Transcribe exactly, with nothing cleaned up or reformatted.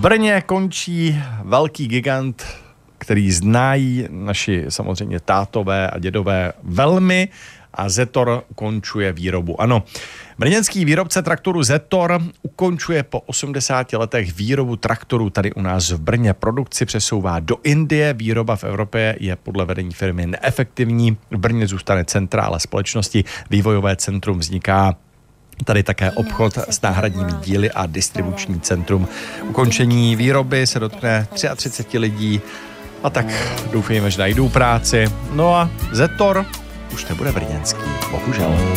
Brně končí velký gigant, který znají naši samozřejmě tátové a dědové velmi, a Zetor ukončuje výrobu. Ano, brněnský výrobce traktoru Zetor ukončuje po osmdesáti letech výrobu traktorů tady u nás v Brně. Produkci přesouvá do Indie, výroba v Evropě je podle vedení firmy neefektivní. V Brně zůstane centrála společnosti, vývojové centrum vzniká tady také obchod s náhradními díly a distribuční centrum. Ukončení výroby se dotkne třicet tři lidí a tak doufejme, že najdou práci. No a Zetor už nebude brněnský, bohužel.